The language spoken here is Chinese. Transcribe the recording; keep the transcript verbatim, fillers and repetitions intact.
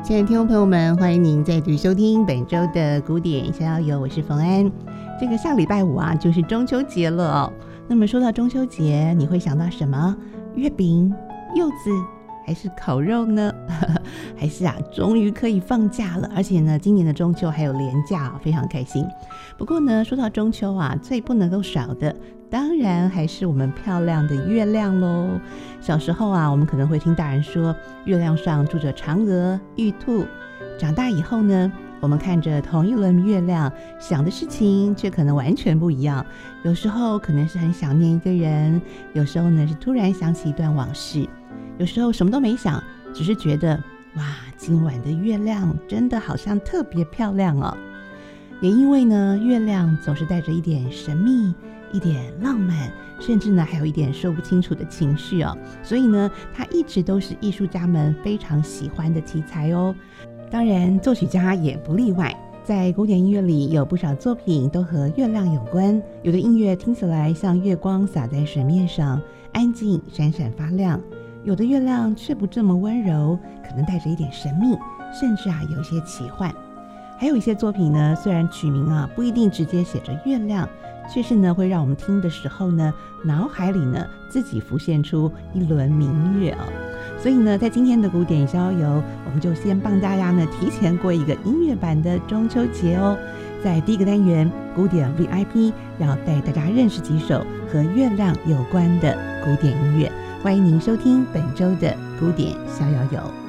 亲爱的听众朋友们，欢迎您再度收听本周的古典逍遥游，我是冯安。这个下礼拜五啊，就是中秋节了哦。那么说到中秋节，你会想到什么？月饼、柚子，还是烤肉呢？还是啊，终于可以放假了，而且呢，今年的中秋还有连假，非常开心。不过呢，说到中秋啊，最不能够少的，当然还是我们漂亮的月亮咯。小时候啊，我们可能会听大人说，月亮上住着嫦娥、玉兔。长大以后呢，我们看着同一轮月亮，想的事情却可能完全不一样。有时候可能是很想念一个人，有时候呢是突然想起一段往事，有时候什么都没想，只是觉得哇，今晚的月亮真的好像特别漂亮哦。也因为呢，月亮总是带着一点神秘，一点浪漫，甚至呢还有一点说不清楚的情绪哦，所以呢，它一直都是艺术家们非常喜欢的题材哦。当然，作曲家也不例外。在古典音乐里，有不少作品都和月亮有关。有的音乐听起来像月光洒在水面上，安静闪闪发亮；有的月亮却不这么温柔，可能带着一点神秘，甚至啊有一些奇幻。还有一些作品呢，虽然曲名啊不一定直接写着月亮，却是呢会让我们听的时候呢，脑海里呢自己浮现出一轮明月哦。所以呢，在今天的古典逍遥游，我们就先帮大家呢提前过一个音乐版的中秋节哦。在第一个单元古典 V I P， 要带大家认识几首和月亮有关的古典音乐。欢迎您收听本周的古典逍遥游。